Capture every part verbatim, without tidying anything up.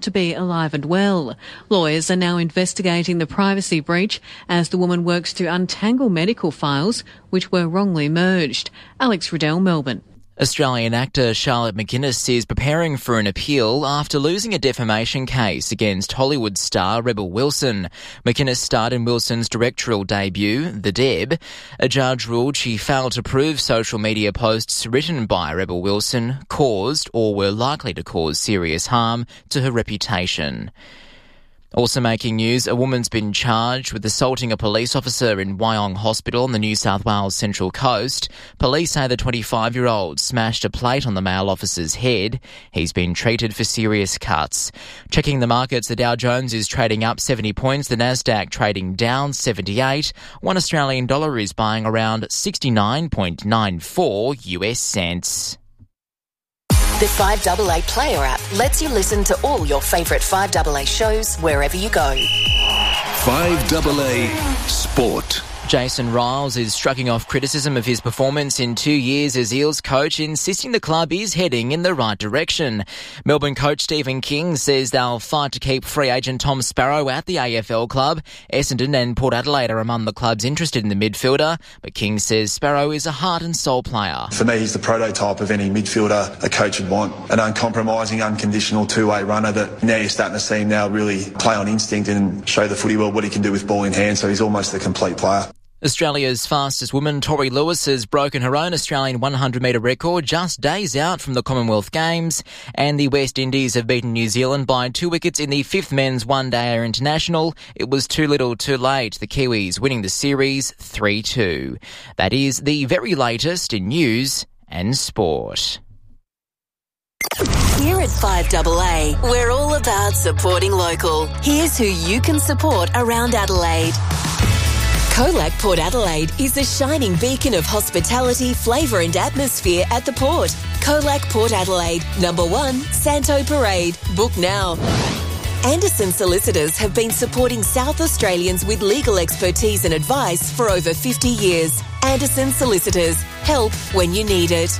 to be alive and well. Lawyers are now investigating the privacy breach as the woman works to untangle medical files which were wrongly merged. Alex Riddell, Melbourne. Australian actor Charlotte McGuinness is preparing for an appeal after losing a defamation case against Hollywood star Rebel Wilson. McGuinness starred in Wilson's directorial debut, The Deb. A judge ruled she failed to prove social media posts written by Rebel Wilson caused or were likely to cause serious harm to her reputation. Also making news, a woman's been charged with assaulting a police officer in Wyong Hospital on the New South Wales Central Coast. Police say the twenty-five-year-old smashed a plate on the male officer's head. He's been treated for serious cuts. Checking the markets, the Dow Jones is trading up seventy points, the Nasdaq trading down seventy-eight. One Australian dollar is buying around sixty-nine point nine four U S cents. The five A A Player app lets you listen to all your favourite five A A shows wherever you go. five A A Sport. Jason Riles is shrugging off criticism of his performance in two years as Eels coach, insisting the club is heading in the right direction. Melbourne coach Stephen King says they'll fight to keep free agent Tom Sparrow at the A F L club. Essendon and Port Adelaide are among the clubs interested in the midfielder, but King says Sparrow is a heart and soul player. For me, he's the prototype of any midfielder a coach would want. An uncompromising, unconditional two-way runner that now you're starting to see him now really play on instinct and show the footy world what he can do with ball in hand, so he's almost a complete player. Australia's fastest woman, Tori Lewis, has broken her own Australian one hundred metre record just days out from the Commonwealth Games, and the West Indies have beaten New Zealand by two wickets in the fifth men's one-dayer international. It was too little too late, the Kiwis winning the series three two. That is the very latest in news and sport. Here at five A A, we're all about supporting local. Here's who you can support around Adelaide. Colac Port Adelaide is the shining beacon of hospitality, flavour and atmosphere at the port. Colac Port Adelaide, number one, Santo Parade. Book now. Anderson Solicitors have been supporting South Australians with legal expertise and advice for over fifty years. Anderson Solicitors, help when you need it.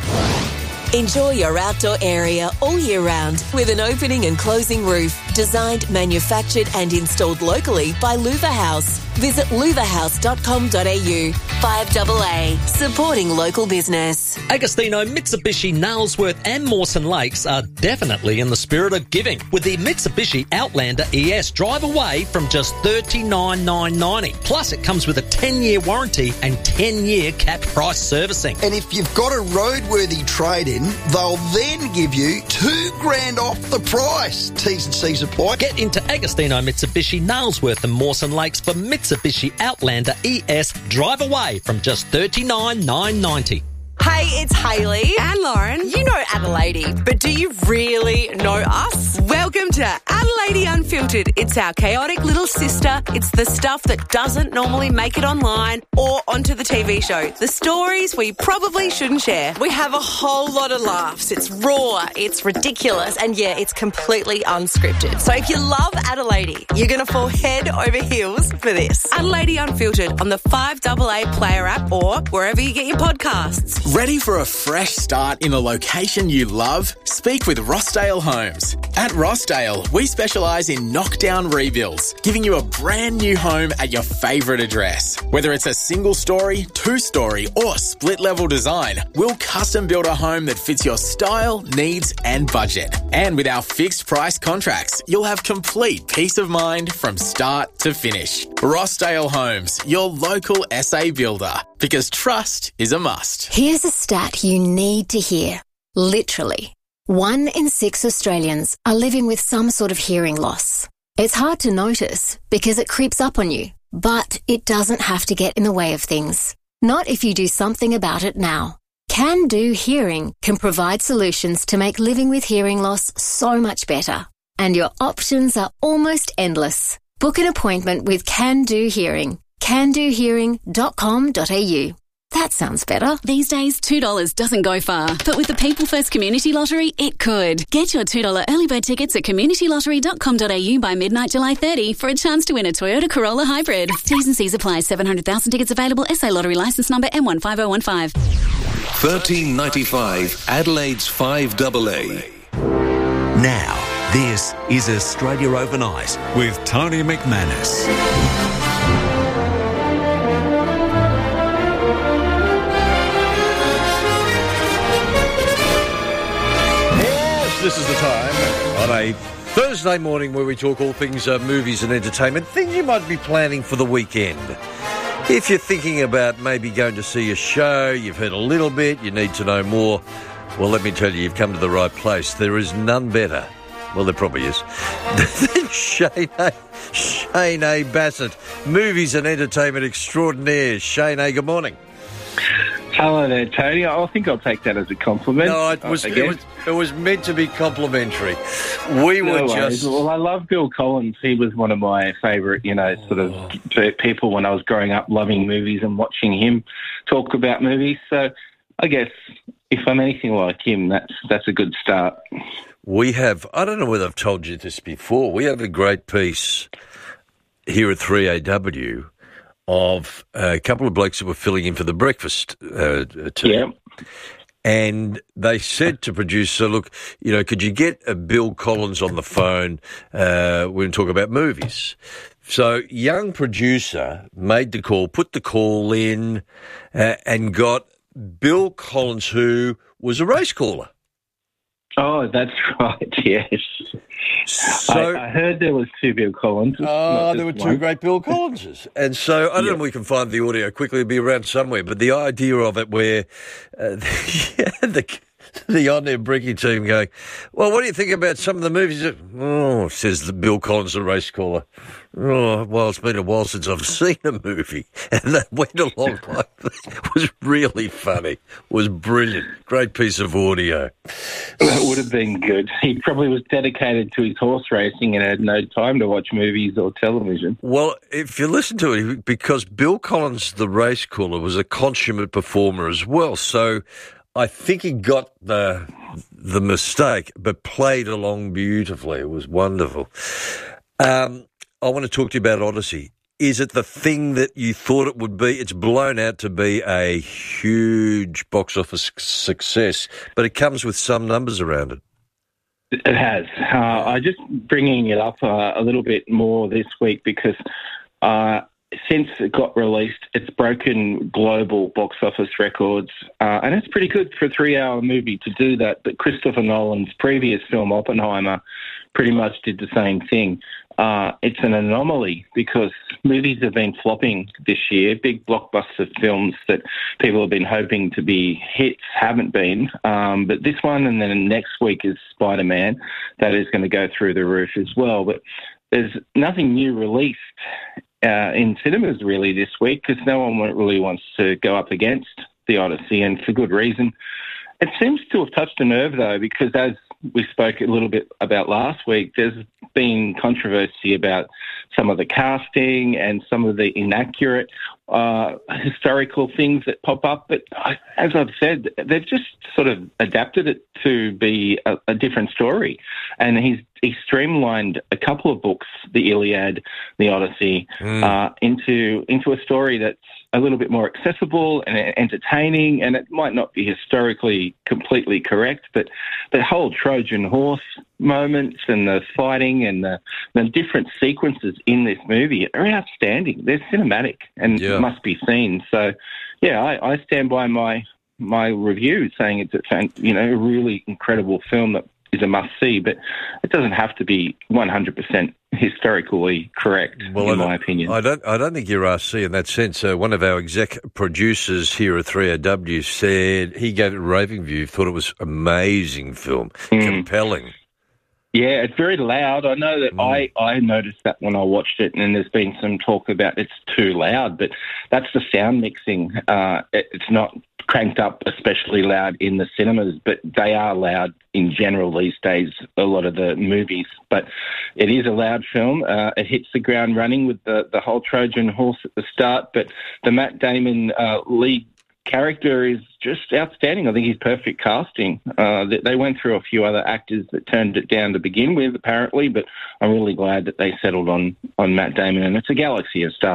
Enjoy your outdoor area all year round with an opening and closing roof. Designed, manufactured and installed locally by Louver House. Visit louver house dot com dot a u. five A A, supporting local business. Agostino, Mitsubishi, Nailsworth and Mawson Lakes are definitely in the spirit of giving with the Mitsubishi Outlander E S. Drive away from just thirty-nine thousand nine hundred ninety dollars. Plus, it comes with a ten-year warranty and ten-year capped price servicing. And if you've got a roadworthy trade-in, they'll then give you two grand off the price. T's and C's apply. Get into Agostino, Mitsubishi, Nailsworth and Mawson Lakes for Mitsubishi Outlander E S. Drive away from just thirty-nine thousand nine hundred ninety dollars. Hey, it's Hayley and Lauren. You know Adelaide, but do you really know us? Welcome to Adelaide Unfiltered. It's our chaotic little sister. It's the stuff that doesn't normally make it online or onto the T V show. The stories we probably shouldn't share. We have a whole lot of laughs. It's raw, it's ridiculous, and yeah, it's completely unscripted. So if you love Adelaide, you're going to fall head over heels for this. Adelaide Unfiltered on the five A A Player app or wherever you get your podcasts. Ready for a fresh start in a location you love? Speak with Rossdale Homes. At Rossdale, we specialise in knockdown rebuilds, giving you a brand new home at your favourite address. Whether it's a single story, two story or split level design, we'll custom build a home that fits your style, needs and budget. And with our fixed price contracts, you'll have complete peace of mind from start to finish. Rossdale Homes, your local S A builder, because trust is a must. Here's a stat you need to hear. Literally, one in six Australians are living with some sort of hearing loss. It's hard to notice because it creeps up on you, but it doesn't have to get in the way of things. Not if you do something about it now. Can Do Hearing can provide solutions to make living with hearing loss so much better. And your options are almost endless. Book an appointment with Can Do Hearing. can do hearing dot com dot a u. That sounds better. These days, two dollars doesn't go far. But with the People First Community Lottery, it could. Get your two dollars early bird tickets at community lottery dot com dot a u by midnight July thirtieth for a chance to win a Toyota Corolla Hybrid. T's and C's apply. seven hundred thousand tickets available. S A Lottery licence number M one five oh one five. thirteen ninety-five Adelaide's five A A. Now, This is Australia Overnight with Tony McManus. Yes, this is the time on a Thursday morning where we talk all things uh, movies and entertainment, things you might be planning for the weekend. If you're thinking about maybe going to see a show, you've heard a little bit, you need to know more, well, let me tell you, you've come to the right place. There is none better. Well, there probably is. Shane A. Shane A. Bassett, movies and entertainment extraordinaire. Shane A., good morning. Hello there, Tony. I think I'll take that as a compliment. No, it was, it was, it was meant to be complimentary. We no were worries. just... Well, I love Bill Collins. He was one of my favourite, you know, sort of oh. people when I was growing up loving movies and watching him talk about movies. So I guess if I'm anything like him, that's that's a good start. We have, I don't know whether I've told you this before, we have a great piece here at three A W of a couple of blokes that were filling in for the breakfast uh, team. Yeah. And they said to producer, look, you know, could you get a Bill Collins on the phone uh, when we talk about movies? So young producer made the call, put the call in uh, and got Bill Collins, who was a race caller. Oh, that's right, yes. So, I, I heard there was two Bill Collins. Oh, there were two one. great Bill Collinses. And so, I don't yeah. know if we can find the audio quickly, it'll be around somewhere, but the idea of it where uh, the, the, the on-air Bricky team going, well, what do you think about some of the movies? That, oh, says the Bill Collins, the race caller. Oh, well, it's been a while since I've seen a movie. And that went along like that. It was really funny. It was brilliant. Great piece of audio. That would have been good. He probably was dedicated to his horse racing and had no time to watch movies or television. Well, if you listen to it, because Bill Collins, the race caller, was a consummate performer as well. So I think he got the the mistake, but played along beautifully. It was wonderful. Um, I want to talk to you about Odyssey. Is it the thing that you thought it would be? It's blown out to be a huge box office success, but it comes with some numbers around it. It has. Uh, I'm just bringing it up uh, a little bit more this week because uh, since it got released, it's broken global box office records, uh, and it's pretty good for a three-hour movie to do that. But Christopher Nolan's previous film, Oppenheimer, pretty much did the same thing. Uh, it's an anomaly because movies have been flopping this year. Big blockbuster films that people have been hoping to be hits haven't been. Um, but this one and then next week is Spider-Man. That is going to go through the roof as well. But there's nothing new released uh, in cinemas really this week because no one really wants to go up against the Odyssey, and for good reason. It seems to have touched a nerve, though, because as we spoke a little bit about last week, there's been controversy about some of the casting and some of the inaccurate uh, historical things that pop up. But as I've said, they've just sort of adapted it to be a, a different story. And he's, he's streamlined a couple of books, the Iliad, the Odyssey, mm. uh, into into a story that's a little bit more accessible and entertaining, and it might not be historically completely correct, but the whole Trojan horse moments and the fighting and the, the different sequences in this movie are outstanding. They're cinematic and yeah. must be seen. So, yeah, I, I stand by my my review saying it's a, you know, a really incredible film that is a must-see, but it doesn't have to be one hundred percent historically correct, well, in my opinion. I don't I don't think you're R C in that sense. Uh, one of our exec producers here at three A W said he gave it a raving review, thought it was amazing film, mm. compelling. Yeah, it's very loud. I know that mm. I, I noticed that when I watched it, and there's been some talk about it's too loud, but that's the sound mixing. Uh, it, it's not cranked up especially loud in the cinemas, but they are loud in general these days, a lot of the movies. But it is a loud film. Uh, it hits the ground running with the, the whole Trojan horse at the start, but the Matt Damon uh, lead character is just outstanding. I think he's perfect casting. Uh, they, they went through a few other actors that turned it down to begin with, apparently, but I'm really glad that they settled on, on Matt Damon, and it's a galaxy of stars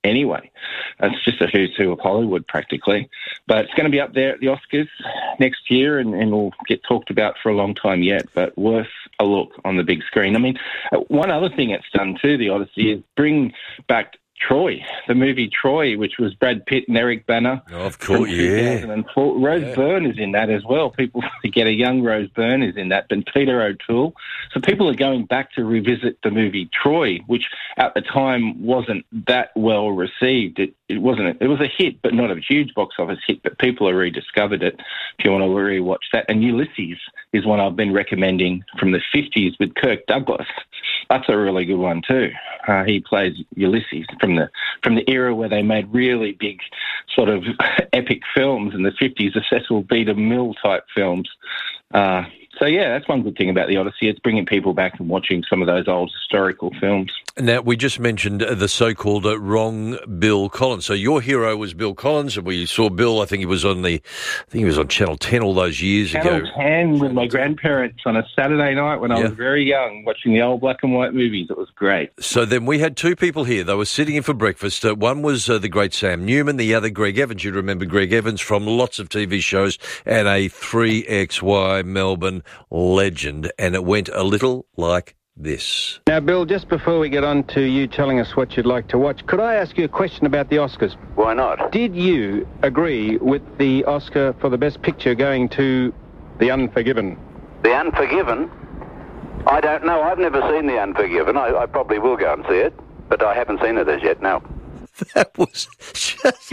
anyway. It's just a who's who of Hollywood practically. But it's going to be up there at the Oscars next year and, and will get talked about for a long time yet, but worth a look on the big screen. I mean, one other thing it's done too, The Odyssey, is bring back Troy, the movie Troy, which was Brad Pitt and Eric Bana. Oh, of course, yeah. Rose yeah. Byrne is in that as well. People forget a young Rose Byrne is in that, but Peter O'Toole. So people are going back to revisit the movie Troy, which at the time wasn't that well received. It, it wasn't. A, it was a hit, but not a huge box office hit. But people have rediscovered it. If you want to rewatch that, and Ulysses is one I've been recommending from the fifties with Kirk Douglas. That's a really good one too. Uh, he plays Ulysses from the from the era where they made really big, sort of epic films in the fifties, the Cecil B. DeMille type films. Uh, so yeah, that's one good thing about The Odyssey. It's bringing people back and watching some of those old historical films. Now, we just mentioned the so-called uh, wrong Bill Collins. So your hero was Bill Collins, and we saw Bill, I think he was on the, I think he was on Channel ten all those years Channel ago. Channel ten with my grandparents on a Saturday night when I yeah. was very young, watching the old black and white movies. It was great. So then we had two people here. They were sitting in for breakfast. Uh, one was uh, the great Sam Newman, the other Greg Evans. You remember Greg Evans from lots of T V shows and a three X Y Melbourne legend, and it went a little like this. Now, Bill, just before we get on to you telling us what you'd like to watch, could I ask you a question about the Oscars? Why not? Did you agree with the Oscar for the Best Picture going to The Unforgiven? The Unforgiven? I don't know. I've never seen The Unforgiven. I, I probably will go and see it, but I haven't seen it as yet, no. That was just...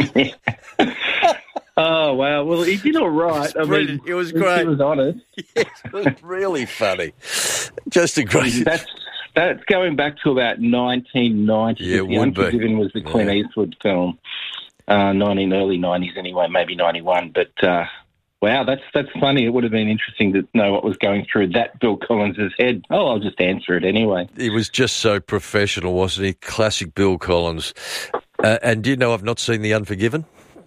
Oh, wow. Well, he did all right. I mean, it was great. He was honest. Yes, it was really funny. Just a great... That's, that's going back to about nineteen ninety. Yeah, it The would Unforgiven be. was the Clint Yeah. Eastwood film. Uh, nineteen early nineties anyway, maybe ninety-one. But, uh, wow, that's that's funny. It would have been interesting to know what was going through that Bill Collins' head. Oh, I'll just answer it anyway. He was just so professional, wasn't he? Classic Bill Collins. Uh, and do you know I've not seen The Unforgiven?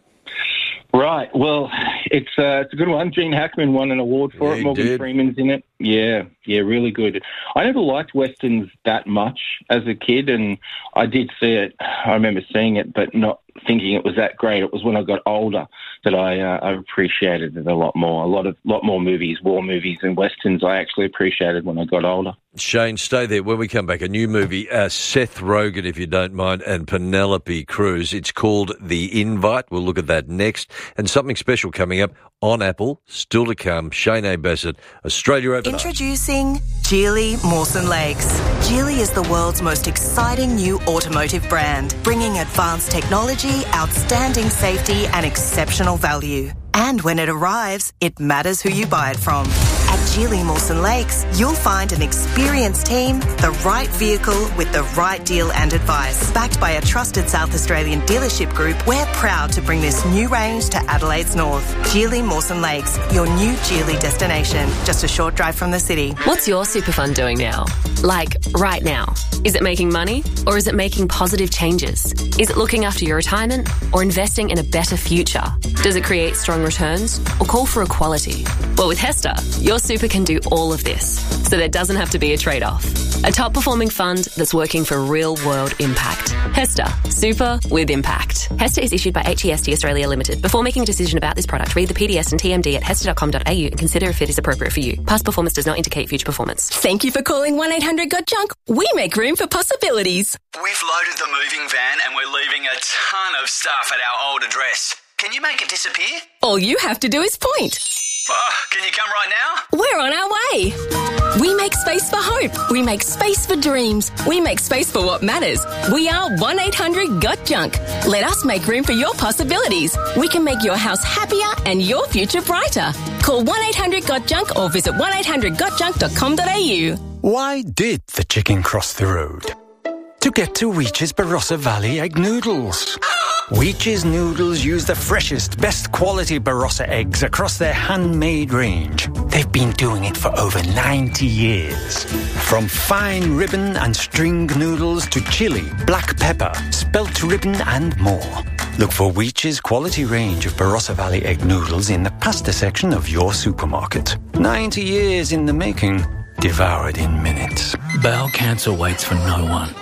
Right. Well, it's uh, it's a good one. Gene Hackman won an award for Yeah, it. he Morgan did. Freeman's in it. Yeah, yeah, really good. I never liked Westerns that much as a kid, and I did see it. I remember seeing it, but not thinking it was that great. It was when I got older that I, uh, I appreciated it a lot more. A lot of lot more movies, war movies and Westerns I actually appreciated when I got older. Shane, stay there. When we come back, a new movie, uh, Seth Rogen, if you don't mind, and Penelope Cruz. It's called The Invite. We'll look at that next. And something special coming up on Apple, still to come. Shane A. Bassett, Australia Overnight. Introducing Geely Mawson Lakes. Geely is the world's most exciting new automotive brand, bringing advanced technology, outstanding safety and exceptional value. And when it arrives, it matters who you buy it from. At Geely Mawson Lakes, you'll find an experienced team, the right vehicle with the right deal and advice. Backed by a trusted South Australian dealership group, we're proud to bring this new range to Adelaide's north. Geely Mawson Lakes, your new Geely destination, just a short drive from the city. What's your super fund doing now? Like, right now? Is it making money or is it making positive changes? Is it looking after your retirement or investing in a better future? Does it create strong returns or call for equality? Well, with Hester, your super can do all of this, so there doesn't have to be a trade-off. A top-performing fund that's working for real-world impact. Hester, super with impact. Hester is issued by H E S T Australia Limited. Before making a decision about this product, read the P D S and T M D at hester dot com dot a u and consider if it is appropriate for you. Past performance does not indicate future performance. Thank you for calling one eight hundred got junk. We make room for possibilities. We've loaded the moving van and we're leaving a ton of stuff at our old address. Can you make it disappear? All you have to do is point. Oh, can you come right now? We're on our way. We make space for hope. We make space for dreams. We make space for what matters. We are one eight hundred got junk. Let us make room for your possibilities. We can make your house happier and your future brighter. Call one eight hundred got junk or visit one eight hundred got junk dot com dot a u. Why did the chicken cross the road? To get to Weech's Barossa Valley Egg Noodles. Weech's Noodles use the freshest, best quality Barossa eggs across their handmade range. They've been doing it for over ninety years. From fine ribbon and string noodles to chili, black pepper, spelt ribbon and more. Look for Weech's quality range of Barossa Valley Egg Noodles in the pasta section of your supermarket. ninety years in the making, devoured in minutes. Bowel cancer waits for no one. It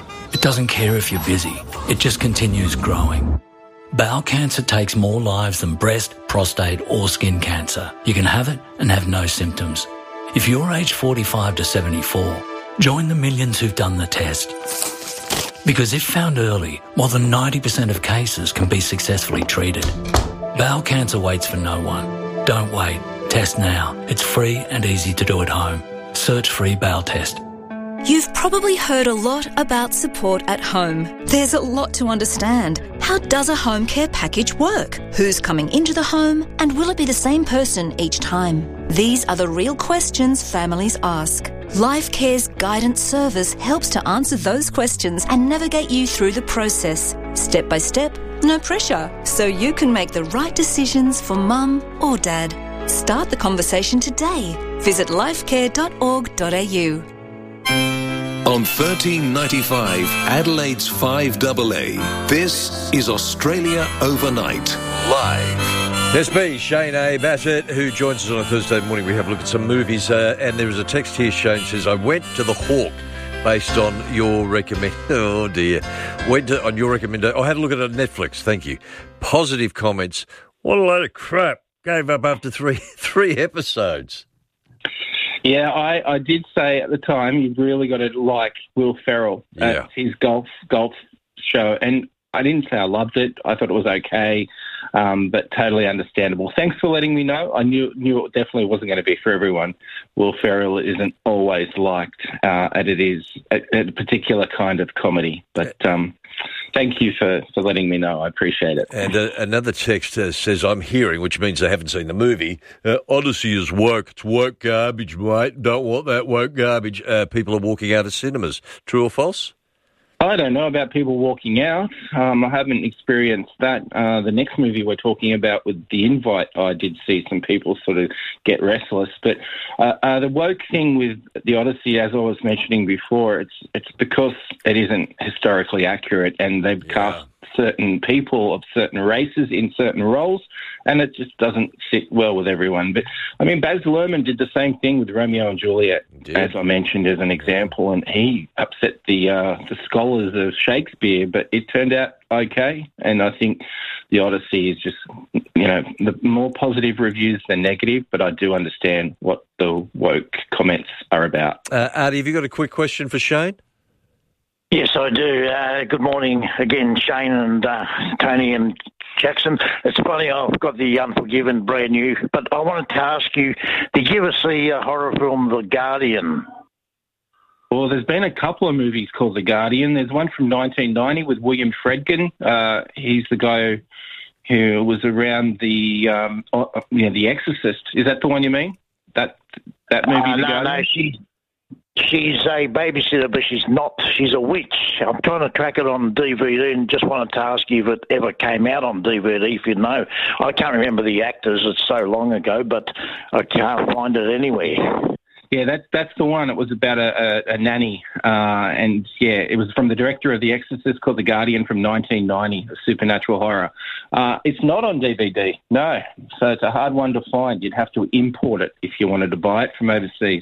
doesn't care if you're busy. It just continues growing. Bowel cancer takes more lives than breast, prostate or skin cancer. You can have it and have no symptoms. If you're aged forty-five to seventy-four, join the millions who've done the test. Because if found early, more than ninety percent of cases can be successfully treated. Bowel cancer waits for no one. Don't wait. Test now. It's free and easy to do at home. Search free bowel test. You've probably heard a lot about support at home. There's a lot to understand. How does a home care package work? Who's coming into the home? And will it be the same person each time? These are the real questions families ask. Life Care's guidance service helps to answer those questions and navigate you through the process. Step by step, no pressure. So you can make the right decisions for mum or dad. Start the conversation today. Visit lifecare dot org dot a u. On thirteen ninety-five, Adelaide's five A A, this is Australia Overnight, live. There's me, Shane A. Bassett, who joins us on a Thursday morning. We have a look at some movies, uh, and there is a text here, Shane says, I went to The Hawk based on your recommend. Oh, dear. Went to, on your recommendation. I had a look at it on Netflix, thank you. Positive comments. What a load of crap. Gave up after three three episodes. Yeah, I, I did say at the time you've really got to like Will Ferrell. Yeah. That's his golf golf show. And I didn't say I loved it. I thought it was okay, um, but totally understandable. Thanks for letting me know. I knew knew it definitely wasn't going to be for everyone. Will Ferrell isn't always liked, uh, and it is a, a particular kind of comedy. But um, thank you for, for letting me know. I appreciate it. And uh, another text uh, says, I'm hearing, which means they haven't seen the movie, uh, Odyssey is woke. It's woke garbage, mate. Don't want that woke garbage. Uh, people are walking out of cinemas. True or false? I don't know about people walking out. Um, I haven't experienced that. Uh, the next movie we're talking about with The Invite, I did see some people sort of get restless. But uh, uh, the woke thing with The Odyssey, as I was mentioning before, it's it's because it isn't historically accurate, and they've yeah. cast certain people of certain races in certain roles, and it just doesn't sit well with everyone. But, I mean, Baz Luhrmann did the same thing with Romeo and Juliet, Indeed. as I mentioned as an example, and he upset the uh, the scholars of Shakespeare, but it turned out okay, and I think The Odyssey is just, you know, the more positive reviews than negative, but I do understand what the woke comments are about. Uh, Artie, have you got a quick question for Shane? Yes, I do. Uh, good morning again, Shane and uh, Tony and Jackson. It's funny, I've got The Unforgiven brand new, but I wanted to ask you, did you ever see a horror film, The Guardian? Well, there's been a couple of movies called The Guardian. There's one from nineteen ninety with William Friedkin. Uh, he's the guy who was around the, um, you know, The Exorcist. Is that the one you mean? That that movie, uh, The no, Guardian? No, she... She's a babysitter, but she's not. She's a witch. I'm trying to track it on D V D and just wanted to ask you if it ever came out on D V D, if you know. I can't remember the actors. It's so long ago, but I can't find it anywhere. Yeah, that, that's the one. It was about a, a, a nanny. Uh, and, yeah, it was from the director of The Exorcist called The Guardian from nineteen ninety, a supernatural horror. Uh, it's not on D V D, no. So it's a hard one to find. You'd have to import it if you wanted to buy it from overseas.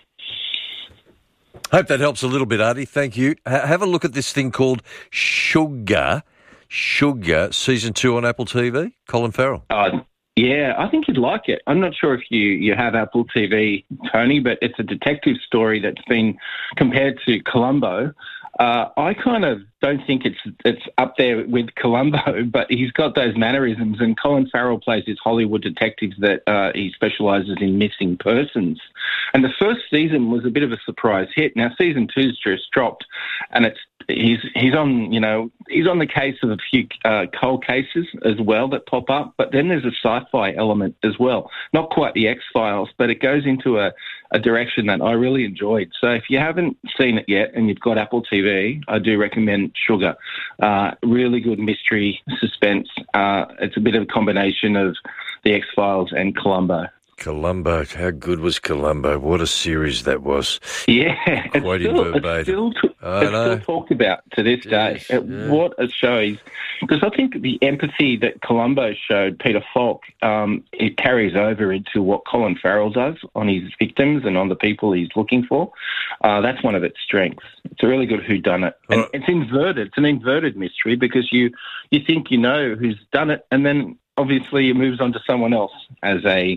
Hope that helps a little bit, Artie. Thank you. H- have a look at this thing called Sugar. Sugar, Season two on Apple T V. Colin Farrell. Uh, yeah, I think you'd like it. I'm not sure if you, you have Apple T V, Tony, but it's a detective story that's been compared to Columbo. Uh, I kind of don't think it's it's up there with Columbo, but he's got those mannerisms, and Colin Farrell plays his Hollywood detectives that uh, he specialises in missing persons. And the first season was a bit of a surprise hit. Now season two's just dropped, and it's he's he's on you know he's on the case of a few uh, cold cases as well that pop up. But then there's a sci-fi element as well, not quite the X-Files, but it goes into a, a direction that I really enjoyed. So if you haven't seen it yet and you've got Apple T V, I do recommend Sugar. Uh, really good mystery, suspense. Uh, it's a bit of a combination of the X-Files and Columbo. Columbo. How good was Columbo? What a series that was. Yeah, it's Quoting still, verbatim. it's still, t- I it's know. still talked about to this day. Yes, It- yeah. What a show is. Because I think the empathy that Columbo showed, Peter Falk, um, it carries over into what Colin Farrell does on his victims and on the people he's looking for. Uh, that's one of its strengths. It's a really good whodunit. And it's inverted. It's an inverted mystery because you, you think you know who's done it, and then obviously it moves on to someone else as a,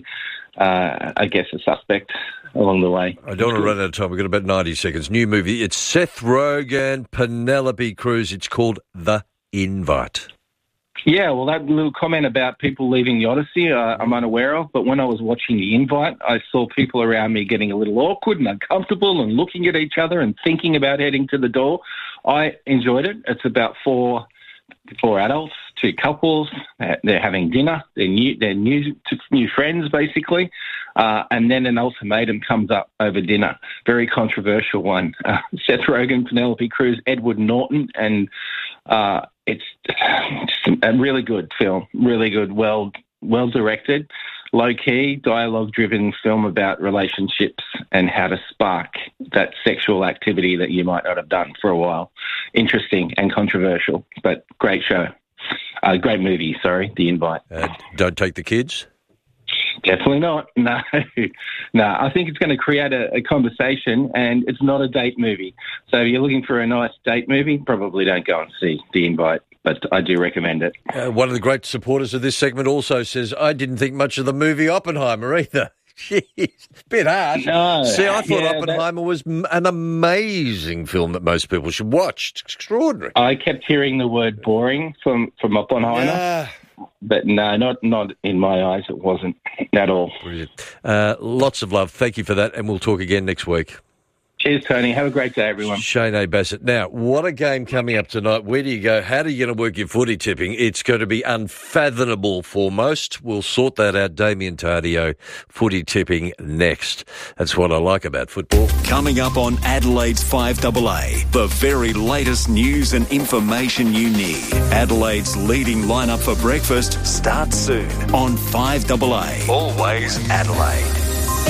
uh, I guess, a suspect along the way. I don't want to run out of time. We've got about ninety seconds. New movie. It's Seth Rogen, Penelope Cruz. It's called The Invite. Yeah, well, that little comment about people leaving the Odyssey, uh, I'm unaware of. But when I was watching The Invite, I saw people around me getting a little awkward and uncomfortable and looking at each other and thinking about heading to the door. I enjoyed it. It's about four four adults, two couples. Uh, they're having dinner. They're new. They're new new friends, basically. Uh, and then an ultimatum comes up over dinner. Very controversial one. Uh, Seth Rogen, Penelope Cruz, Edward Norton, and uh, it's just a really good film. Really good, well well directed, low key, dialogue driven film about relationships and how to spark that sexual activity that you might not have done for a while. Interesting and controversial, but great show. Uh, great movie. Sorry, The Invite. Uh, don't take the kids. Definitely not. No, no. I think it's going to create a, a conversation, and it's not a date movie. So if you're looking for a nice date movie, probably don't go and see The Invite, but I do recommend it. Uh, one of the great supporters of this segment also says, I didn't think much of the movie Oppenheimer either. Jeez, bit harsh. No, See, I thought yeah, Oppenheimer was m- an amazing film that most people should watch. It's extraordinary. I kept hearing the word boring from, from Oppenheimer. Yeah. But no, not not in my eyes. It wasn't at all. Brilliant. Uh, lots of love. Thank you for that, and we'll talk again next week. Cheers, Tony. Have a great day, everyone. Shane A. Bassett. Now, what a game coming up tonight. Where do you go? How are you going to work your footy tipping? It's going to be unfathomable for most. We'll sort that out. Damien Tardio, footy tipping next. That's what I like about football. Coming up on Adelaide's five A A, the very latest news and information you need. Adelaide's leading lineup for breakfast starts soon on five A A. Always Adelaide.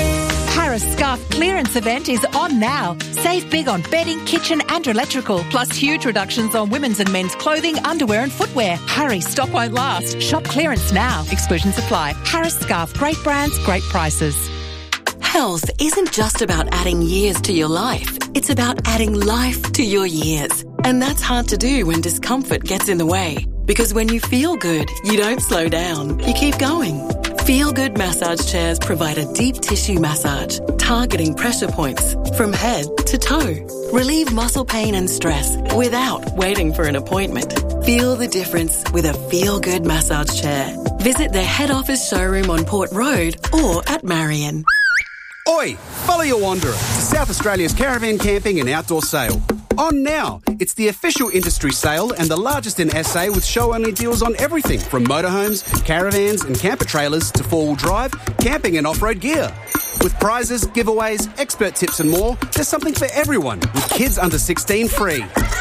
Harris Scarf clearance event is on now. Save big on bedding, kitchen and electrical, plus huge reductions on women's and men's clothing, underwear and footwear. Hurry, stock won't last. Shop clearance now. Exclusions apply. Harris Scarf, great brands, great prices. Health isn't just about adding years to your life. It's about adding life to your years. And that's hard to do when discomfort gets in the way. Because when you feel good, you don't slow down. You keep going. Feel Good massage chairs provide a deep tissue massage, targeting pressure points from head to toe. Relieve muscle pain and stress without waiting for an appointment. Feel the difference with a Feel Good massage chair. Visit their head office showroom on Port Road or at Marion. Oi, follow your wanderer to South Australia's caravan camping and outdoor sale. On now, it's the official industry sale and the largest in S A with show-only deals on everything from motorhomes, caravans and camper trailers to four-wheel drive, camping and off-road gear. With prizes, giveaways, expert tips and more, there's something for everyone with kids under sixteen free.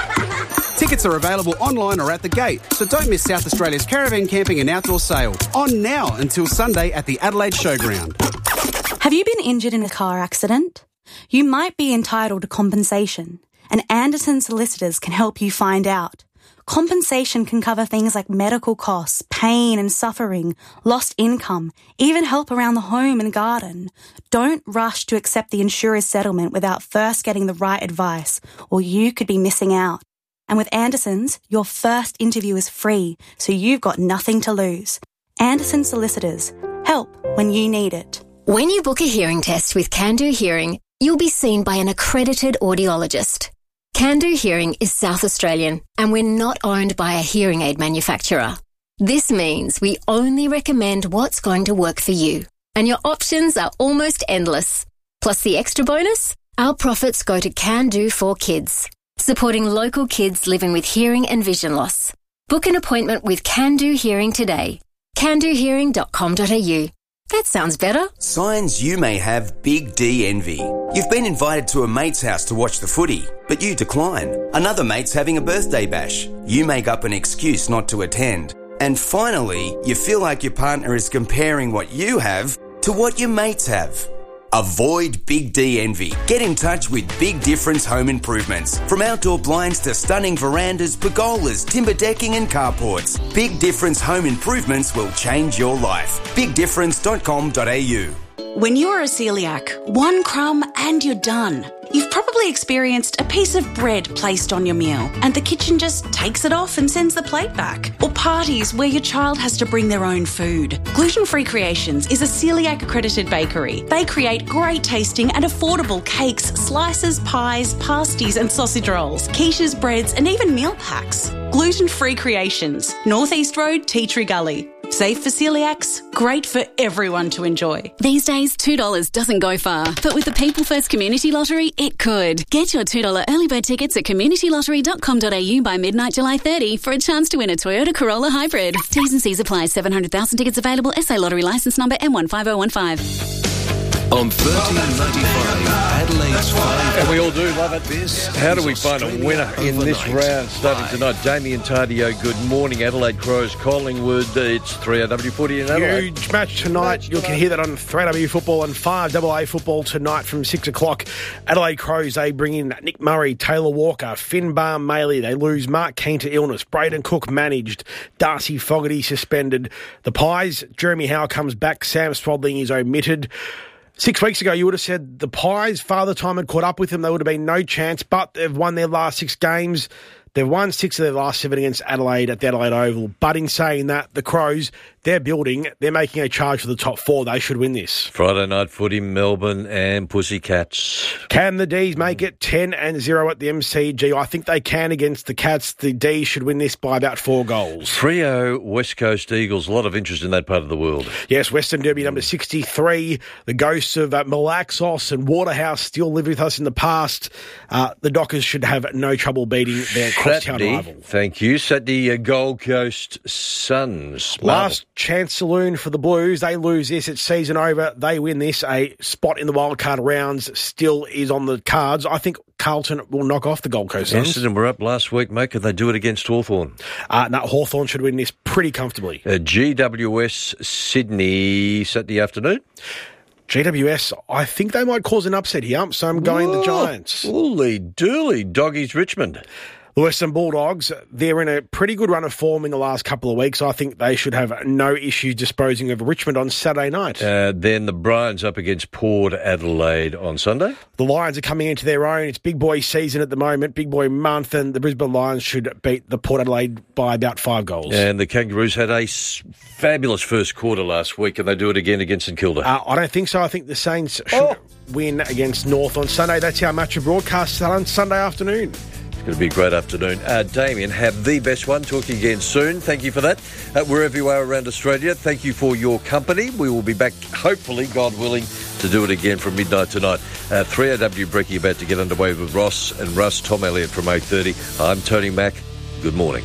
Tickets are available online or at the gate, so don't miss South Australia's caravan camping and outdoor sale. On now until Sunday at the Adelaide Showground. Have you been injured in a car accident? You might be entitled to compensation, and Anderson Solicitors can help you find out. Compensation can cover things like medical costs, pain and suffering, lost income, even help around the home and garden. Don't rush to accept the insurer's settlement without first getting the right advice, or you could be missing out. And with Anderson's, your first interview is free, so you've got nothing to lose. Anderson Solicitors. Help when you need it. When you book a hearing test with Can-Do Hearing, you'll be seen by an accredited audiologist. Can-Do Hearing is South Australian, and we're not owned by a hearing aid manufacturer. This means we only recommend what's going to work for you, and your options are almost endless. Plus the extra bonus, our profits go to Can-Do for Kids, supporting local kids living with hearing and vision loss. Book an appointment with Can-Do Hearing today. can do hearing dot com dot a u. That sounds better. Signs you may have big D envy. You've been invited to a mate's house to watch the footy, but you decline. Another mate's having a birthday bash. You make up an excuse not to attend. And finally, you feel like your partner is comparing what you have to what your mates have. Avoid Big D envy. Get in touch with Big Difference Home Improvements. From outdoor blinds to stunning verandas, pergolas, timber decking and carports, Big Difference Home Improvements will change your life. big difference dot com dot a u. When you're a celiac, one crumb and you're done. You've probably experienced a piece of bread placed on your meal and the kitchen just takes it off and sends the plate back. Or parties where your child has to bring their own food. Gluten-Free Creations is a celiac accredited bakery. They create great tasting and affordable cakes, slices, pies, pasties and sausage rolls, quiches, breads and even meal packs. Gluten-Free Creations, North East Road, Tea Tree Gully. Safe for celiacs, great for everyone to enjoy. These days, two dollars doesn't go far, but with the People First Community Lottery, it could. Get your two dollars early bird tickets at community lottery dot com dot a u by midnight July thirtieth for a chance to win a Toyota Corolla Hybrid. T's and C's apply. seven hundred thousand tickets available. S A Lottery licence number M one five zero one five. On thirteen ninety-five, Adelaide's five. And we all do love it. This How do we find a winner in this round starting tonight? Damien Tardio, good morning. Adelaide Crows, Collingwood. It's three R W footy in Adelaide. Huge match tonight. You can hear that on three R W football and five A A football tonight from six o'clock. Adelaide Crows, they bring in Nick Murray, Taylor Walker, Finbar Maley. They lose Mark Keane to illness. Braden Cook managed. Darcy Fogarty suspended. The Pies, Jeremy Howe comes back. Sam Sprodling is omitted. Six weeks ago, you would have said the Pies, Father Time had caught up with them. There would have been no chance, but they've won their last six games. They've won six of their last seven against Adelaide at the Adelaide Oval. But in saying that, the Crows, they're building. They're making a charge for the top four. They should win this. Friday night footy, Melbourne and Pussycats. Can the D's make it ten and zero at the M C G? I think they can against the Cats. The D's should win this by about four goals. Freo West Coast Eagles. A lot of interest in that part of the world. Yes, Western Derby number sixty-three. The ghosts of uh, Malaxos and Waterhouse still live with us in the past. Uh, the Dockers should have no trouble beating their crosstown rival. Thank you. Saturday, uh, Gold Coast Suns. Last chance saloon for the Blues. They lose this. It's season over. They win this. A spot in the wildcard rounds still is on the cards. I think Carlton will knock off the Gold Coast Suns. Essendon were up last week, mate. Could they do it against Hawthorn? Uh, no, Hawthorn should win this pretty comfortably. Uh, G W S Sydney Saturday afternoon. G W S, I think they might cause an upset here, so I'm going Whoa, the Giants. Holy dooly, Doggies Richmond. The Western Bulldogs, they're in a pretty good run of form in the last couple of weeks. I think they should have no issue disposing of Richmond on Saturday night. Uh, then the Bryans up against Port Adelaide on Sunday. The Lions are coming into their own. It's big boy season at the moment, big boy month, and the Brisbane Lions should beat the Port Adelaide by about five goals. And the Kangaroos had a fabulous first quarter last week, and they do it again against St Kilda. Uh, I don't think so. I think the Saints should oh. win against North on Sunday. That's our match of broadcast on Sunday afternoon. It's going to be a great afternoon. Uh, Damien, have the best one. Talk to you again soon. Thank you for that. Uh, wherever you are around Australia, thank you for your company. We will be back, hopefully, God willing, to do it again from midnight tonight. Uh, three R W Brekkie about to get underway with Ross and Russ. Tom Elliott from eight thirty. I'm Tony Mack. Good morning.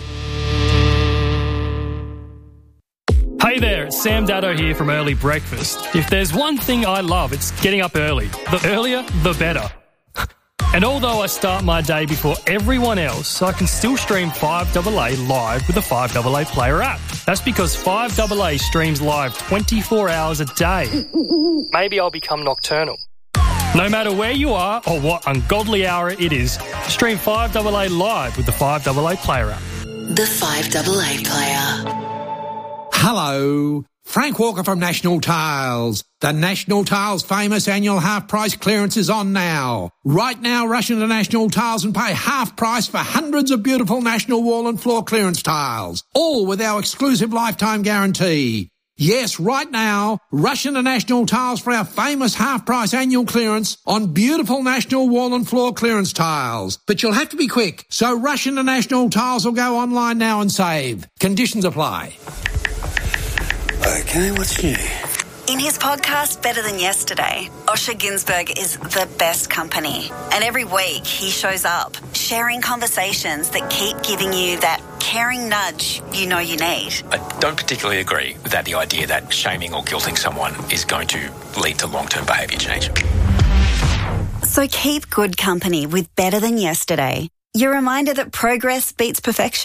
Hey there, it's Sam Daddo here from Early Breakfast. If there's one thing I love, it's getting up early. The earlier, the better. And although I start my day before everyone else, I can still stream five A A live with the five A A Player app. That's because five A A streams live twenty-four hours a day. Maybe I'll become nocturnal. No matter where you are or what ungodly hour it is, stream five A A live with the five A A Player app. The five A A Player. Hello, Frank Walker from National Tiles. The National Tiles famous annual half-price clearance is on now. Right now, rush into National Tiles and pay half price for hundreds of beautiful National wall and floor clearance tiles, all with our exclusive lifetime guarantee. Yes, right now, rush into National Tiles for our famous half-price annual clearance on beautiful National wall and floor clearance tiles. But you'll have to be quick, so rush into National Tiles or go online now and save. Conditions apply. Okay, what's new? In his podcast, Better Than Yesterday, Osher Günsberg is the best company. And every week he shows up, sharing conversations that keep giving you that caring nudge you know you need. I don't particularly agree with that, the idea that shaming or guilting someone is going to lead to long-term behaviour change. So keep good company with Better Than Yesterday. Your reminder that progress beats perfection.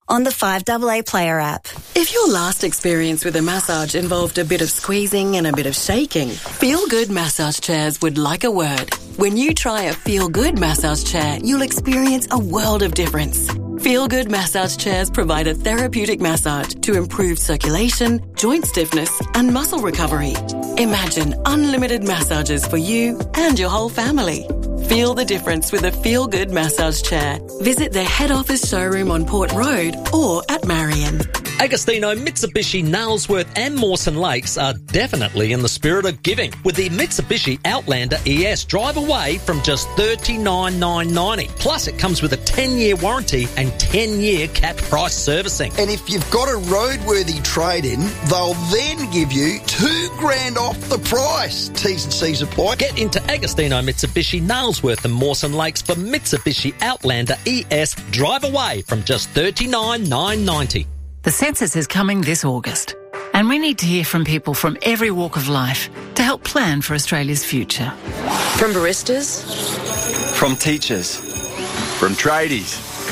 on the five A A Player app. If your last experience with a massage involved a bit of squeezing and a bit of shaking, Feel Good Massage Chairs would like a word. When you try a Feel Good massage chair, you'll experience a world of difference. Feel Good massage chairs provide a therapeutic massage to improve circulation, joint stiffness and muscle recovery. Imagine unlimited massages for you and your whole family. Feel the difference with a Feel Good massage chair. Visit their head office showroom on Port Road or at Marion. Agostino, Mitsubishi, Nailsworth and Mawson Lakes are definitely in the spirit of giving with the Mitsubishi Outlander E S. Drive away from just thirty-nine thousand nine hundred ninety dollars. Plus, it comes with a ten-year warranty and ten-year capped price servicing. And if you've got a roadworthy trade-in, they'll then give you two grand off the price. T's and C's apply. Get into Agostino, Mitsubishi, Nailsworth and Mawson Lakes for Mitsubishi Outlander E S. Drive away from just thirty-nine thousand nine hundred ninety dollars. The census is coming this August, and we need to hear from people from every walk of life to help plan for Australia's future. From baristas, from teachers, from tradies,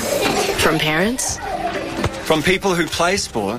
from parents, from people who play sport,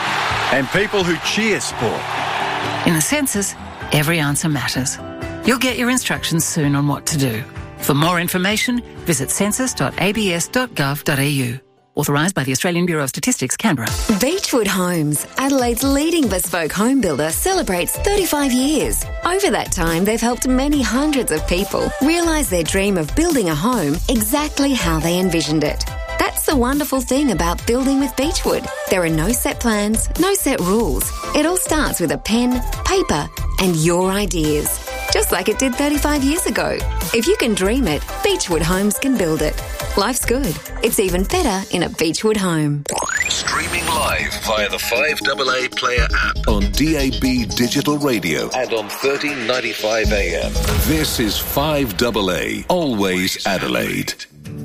and people who cheer sport. In the census, every answer matters. You'll get your instructions soon on what to do. For more information, visit census dot a b s dot gov dot a u. Authorised by the Australian Bureau of Statistics, Canberra. Beechwood Homes, Adelaide's leading bespoke home builder, celebrates thirty-five years. Over that time, they've helped many hundreds of people realise their dream of building a home exactly how they envisioned it. That's the wonderful thing about building with Beechwood. There are no set plans, no set rules. It all starts with a pen, paper, and your ideas. Just like it did thirty-five years ago. If you can dream it, Beechwood Homes can build it. Life's good. It's even better in a Beechwood home. Streaming live via the five A A Player app on D A B Digital Radio and on thirteen ninety-five A M. This is five A A, always Adelaide.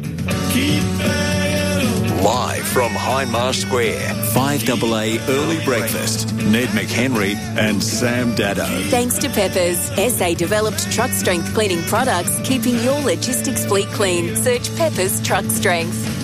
Live from Hindmarsh Square, five A A Early Breakfast. Ned McHenry and Sam Dado. Thanks to Peppers, S A-developed truck strength cleaning products, keeping your logistics fleet clean. Search Peppers Truck Strength.